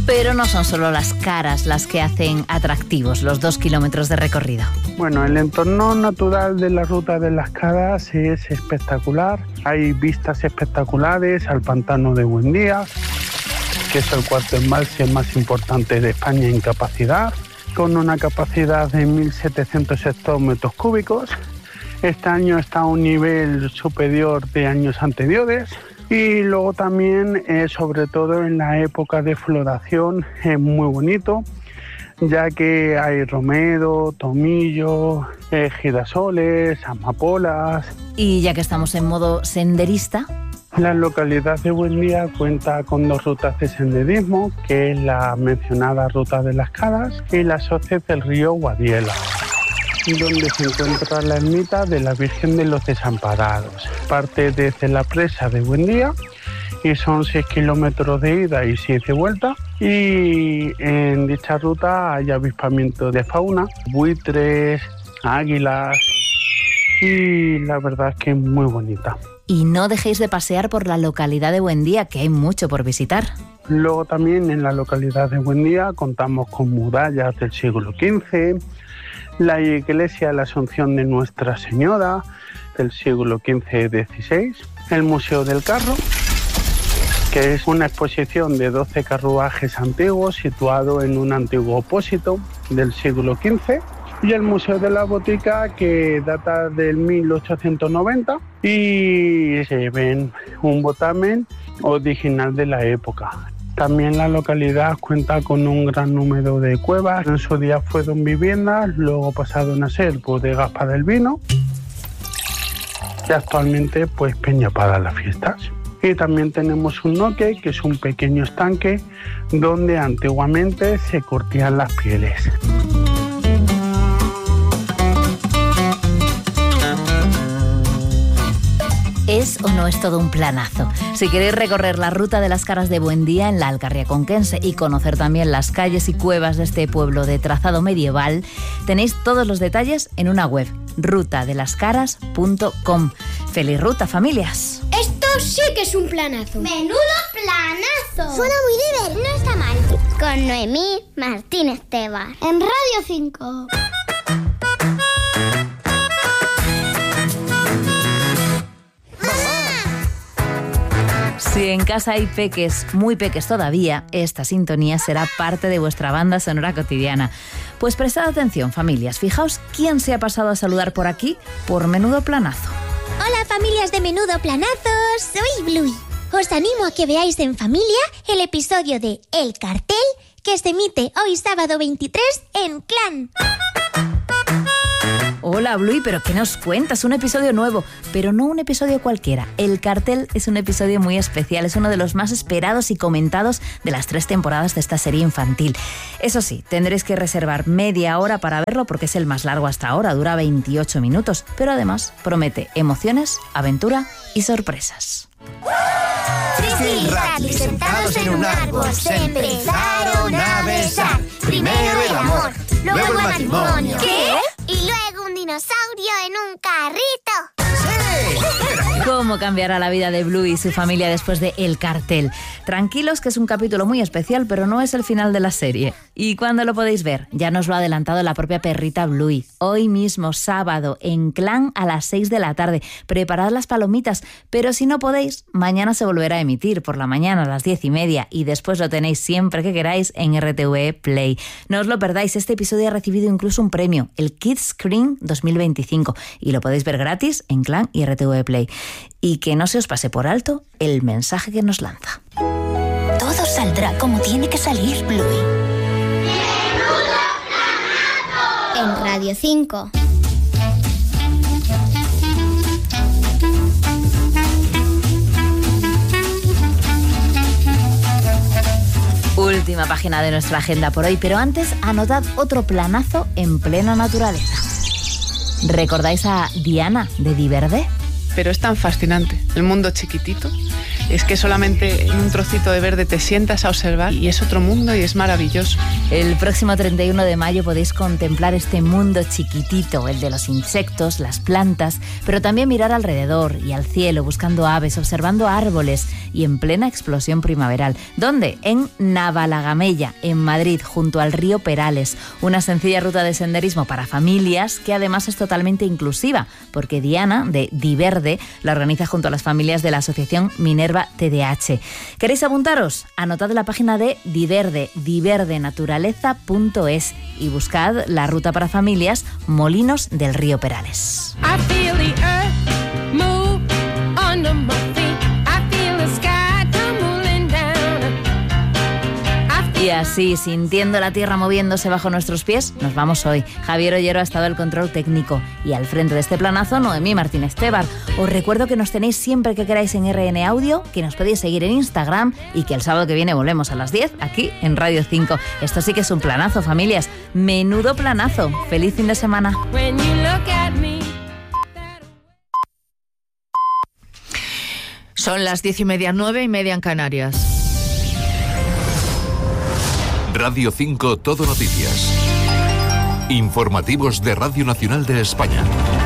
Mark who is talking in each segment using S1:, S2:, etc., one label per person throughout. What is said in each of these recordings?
S1: Pero no son solo las caras las que hacen atractivos los 2 kilómetros de recorrido.
S2: Bueno, el entorno natural de la Ruta de las Caras es espectacular. Hay vistas espectaculares al pantano de Buendía, que es el cuarto embalse más importante de España en capacidad, con una capacidad de 1.700 hectómetros cúbicos. Este año está a un nivel superior de años anteriores. Y luego también, sobre todo en la época de floración, es muy bonito, ya que hay romero, tomillo, girasoles, amapolas.
S1: Y ya que estamos en modo senderista,
S2: la localidad de Buendía cuenta con 2 rutas de senderismo, que es la mencionada Ruta de las Caras y las hoces del río Guadiela, donde se encuentra la ermita de la Virgen de los Desamparados. Parte desde la presa de Buendía y son 6 kilómetros de ida y 6 de vuelta. Y en dicha ruta hay avispamiento de fauna, buitres, águilas, y la verdad es que es muy bonita.
S1: Y no dejéis de pasear por la localidad de Buendía, que hay mucho por visitar.
S2: Luego también en la localidad de Buendía contamos con murallas del siglo XV, la iglesia de la Asunción de Nuestra Señora del siglo XV-XVI, el Museo del Carro, que es una exposición de 12 carruajes antiguos situado en un antiguo opósito del siglo XV, y el Museo de la Botica, que data del 1890 y se ven un botamen original de la época. También la localidad cuenta con un gran número de cuevas. En su día fueron viviendas, luego pasaron a ser bodegas para el vino y actualmente pues peña para las fiestas. Y también tenemos un noque, que es un pequeño estanque donde antiguamente se curtían las pieles.
S1: ¿Es o no es todo un planazo? Si queréis recorrer la Ruta de las Caras de Buendía en la Alcarria Conquense y conocer también las calles y cuevas de este pueblo de trazado medieval, tenéis todos los detalles en una web, rutadelascaras.com. ¡Feliz ruta, familias!
S3: Esto sí que es un planazo. ¡Menudo planazo!
S4: Suena muy divertido.
S3: No está mal.
S4: Con Noemí Martínez Tebar.
S3: En Radio 5.
S1: Si en casa hay peques, muy peques todavía, esta sintonía será parte de vuestra banda sonora cotidiana. Pues prestad atención, familias, fijaos quién se ha pasado a saludar por aquí por Menudo Planazo.
S5: Hola, familias de Menudo Planazo, soy Bluey. Os animo a que veáis en familia el episodio de El Cartel, que se emite hoy sábado 23 en Clan.
S1: Hola, Bluey, ¿pero qué nos cuentas? Un episodio nuevo, pero no un episodio cualquiera. El Cartel es un episodio muy especial, es uno de los más esperados y comentados de las 3 temporadas de esta serie infantil. Eso sí, tendréis que reservar media hora para verlo porque es el más largo hasta ahora, dura 28 minutos, pero además promete emociones, aventura y sorpresas.
S4: Frisbee y Radley sentados en un árbol se empezaron a besar. Primero el amor, luego el matrimonio.
S5: ¿Qué?
S4: Y luego un dinosaurio en un carrito.
S1: ¿Cómo cambiará la vida de Bluey y su familia después de El Cartel? Tranquilos, que es un capítulo muy especial, pero no es el final de la serie. ¿Y cuándo lo podéis ver? Ya nos lo ha adelantado la propia perrita Bluey. Hoy mismo, sábado, en Clan a las 6 de la tarde. Preparad las palomitas, pero si no podéis, mañana se volverá a emitir por la mañana a las 10:30 y después lo tenéis siempre que queráis en RTV Play. No os lo perdáis, este episodio ha recibido incluso un premio, el Kids Screen 2025, y lo podéis ver gratis en Clan y RTV Play. Y que no se os pase por alto el mensaje que nos lanza.
S5: Todo saldrá como tiene que salir, Bluey.
S3: En Radio 5.
S1: Última página de nuestra agenda por hoy, pero antes anotad otro planazo en plena naturaleza. ¿Recordáis a Diana de Diverde?
S6: Pero es tan fascinante, el mundo chiquitito, Es que solamente en un trocito de verde te sientas a observar y es otro mundo y es maravilloso.
S1: El próximo 31 de mayo podéis contemplar este mundo chiquitito, el de los insectos, las plantas, pero también mirar alrededor y al cielo, buscando aves, observando árboles y en plena explosión primaveral. ¿Dónde? En Navalagamella, en Madrid, junto al río Perales. Una sencilla ruta de senderismo para familias que además es totalmente inclusiva, porque Diana, de Diverde, la organiza junto a las familias de la asociación Minerva TDH. ¿Queréis apuntaros? Anotad la página de Diverde, diverdenaturaleza.es y buscad la ruta para familias Molinos del río Perales. Y así, sintiendo la tierra moviéndose bajo nuestros pies, nos vamos hoy. Javier Ollero ha estado al control técnico y al frente de este planazo, Noemí Martínez Tebar. Os recuerdo que nos tenéis siempre que queráis en RN Audio, que nos podéis seguir en Instagram y que el sábado que viene volvemos a las 10 aquí en Radio 5. Esto sí que es un planazo, familias. Menudo planazo. Feliz fin de semana.
S7: Son las 10:30, 9:30 en Canarias.
S8: Radio 5 Todo Noticias. Informativos de Radio Nacional de España.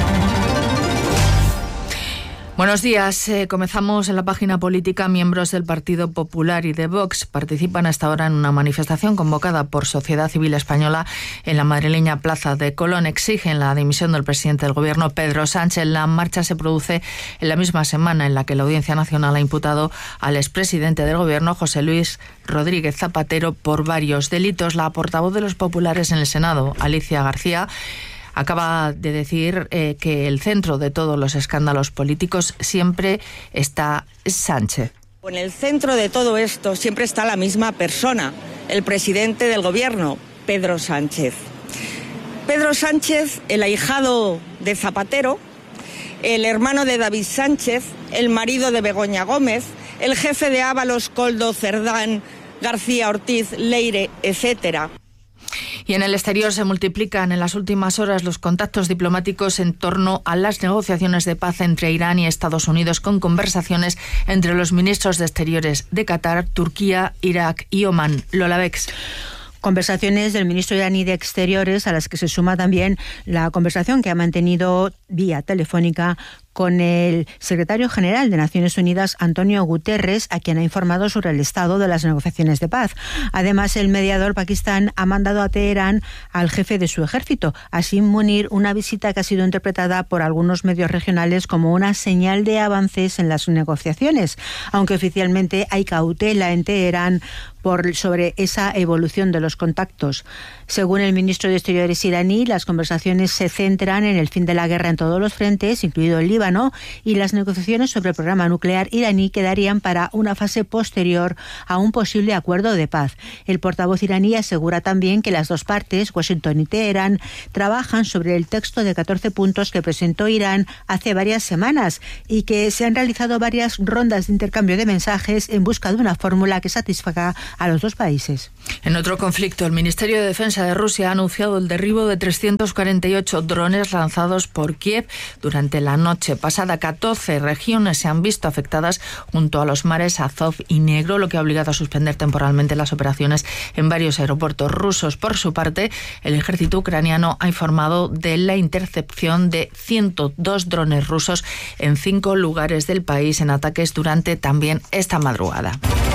S7: Buenos días. Comenzamos en la página política. Miembros del Partido Popular y de Vox participan hasta ahora en una manifestación convocada por Sociedad Civil Española en la madrileña Plaza de Colón. Exigen la dimisión del presidente del Gobierno, Pedro Sánchez. La marcha se produce en la misma semana en la que la Audiencia Nacional ha imputado al expresidente del Gobierno, José Luis Rodríguez Zapatero, por varios delitos. La portavoz de los populares en el Senado, Alicia García, acaba de decir que el centro de todos los escándalos políticos siempre está Sánchez.
S9: En el centro de todo esto siempre está la misma persona, el presidente del Gobierno, Pedro Sánchez. Pedro Sánchez, el ahijado de Zapatero, el hermano de David Sánchez, el marido de Begoña Gómez, el jefe de Ábalos, Koldo, Cerdán, García Ortiz, Leire, etcétera.
S7: Y en el exterior se multiplican en las últimas horas los contactos diplomáticos en torno a las negociaciones de paz entre Irán y Estados Unidos, con conversaciones entre los ministros de Exteriores de Qatar, Turquía, Irak y Omán. Lola Bex.
S10: Conversaciones del ministro iraní de Exteriores, a las que se suma también la conversación que ha mantenido vía telefónica con el secretario general de Naciones Unidas, Antonio Guterres, a quien ha informado sobre el estado de las negociaciones de paz. Además, el mediador Pakistán ha mandado a Teherán al jefe de su ejército, Asim Munir, una visita que ha sido interpretada por algunos medios regionales como una señal de avances en las negociaciones, aunque oficialmente hay cautela en Teherán sobre esa evolución de los contactos. Según el ministro de Exteriores iraní, las conversaciones se centran en el fin de la guerra en todos los frentes, incluido el Líbano, y las negociaciones sobre el programa nuclear iraní quedarían para una fase posterior a un posible acuerdo de paz. El portavoz iraní asegura también que las dos partes, Washington y Teherán, trabajan sobre el texto de 14 puntos que presentó Irán hace varias semanas y que se han realizado varias rondas de intercambio de mensajes en busca de una fórmula que satisfaga a los dos países.
S7: En otro conflicto, el Ministerio de Defensa de Rusia ha anunciado el derribo de 348 drones lanzados por Kiev durante la noche pasada. 14 regiones se han visto afectadas junto a los mares Azov y Negro, lo que ha obligado a suspender temporalmente las operaciones en varios aeropuertos rusos. Por su parte, el ejército ucraniano ha informado de la intercepción de 102 drones rusos en 5 lugares del país en ataques durante también esta madrugada.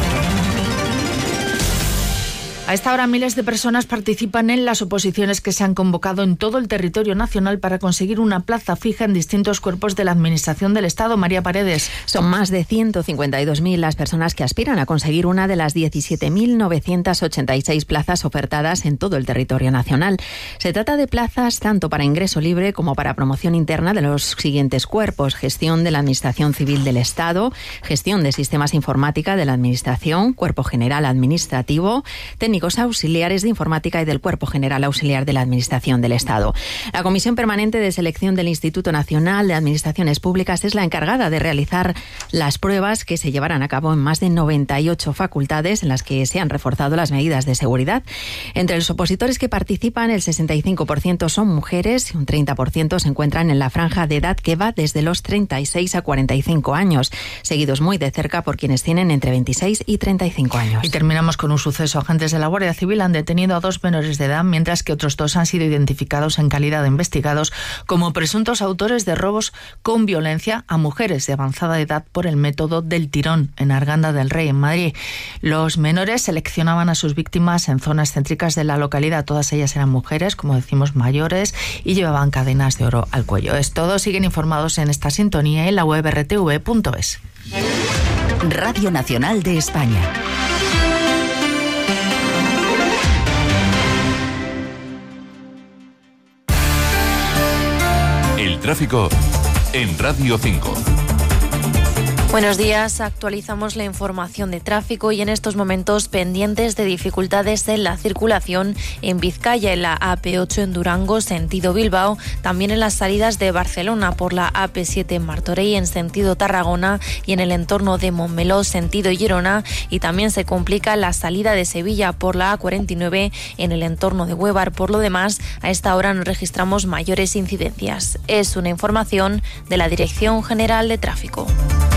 S7: A esta hora miles de personas participan en las oposiciones que se han convocado en todo el territorio nacional para conseguir una plaza fija en distintos cuerpos de la Administración del Estado. María Paredes.
S11: Son más de 152.000 las personas que aspiran a conseguir una de las 17.986 plazas ofertadas en todo el territorio nacional. Se trata de plazas tanto para ingreso libre como para promoción interna de los siguientes cuerpos: gestión de la Administración Civil del Estado, gestión de sistemas informática de la Administración, cuerpo general administrativo, técnico técnicos auxiliares de informática y del Cuerpo General Auxiliar de la Administración del Estado. La Comisión Permanente de Selección del Instituto Nacional de Administraciones Públicas es la encargada de realizar las pruebas que se llevarán a cabo en más de 98 facultades en las que se han reforzado las medidas de seguridad. Entre los opositores que participan, el 65% son mujeres y un 30% se encuentran en la franja de edad que va desde los 36 a 45 años, seguidos muy de cerca por quienes tienen entre 26 y 35 años.
S7: Y terminamos con un suceso. Agentes de la Guardia Civil han detenido a 2 menores de edad, mientras que otros 2 han sido identificados en calidad de investigados como presuntos autores de robos con violencia a mujeres de avanzada edad por el método del tirón en Arganda del Rey, en Madrid. Los menores seleccionaban a sus víctimas en zonas céntricas de la localidad. Todas ellas eran mujeres, como decimos, mayores, y llevaban cadenas de oro al cuello. Es todo. Siguen informados en esta sintonía en la web rtv.es.
S12: Radio Nacional de España.
S8: El tráfico en Radio 5.
S13: Buenos días, actualizamos la información de tráfico y en estos momentos pendientes de dificultades en la circulación en Vizcaya, en la AP8 en Durango, sentido Bilbao, también en las salidas de Barcelona por la AP7 en Martorell en sentido Tarragona y en el entorno de Montmeló, sentido Girona, y también se complica la salida de Sevilla por la A49 en el entorno de Huévar. Por lo demás, a esta hora no registramos mayores incidencias. Es una información de la Dirección General de Tráfico.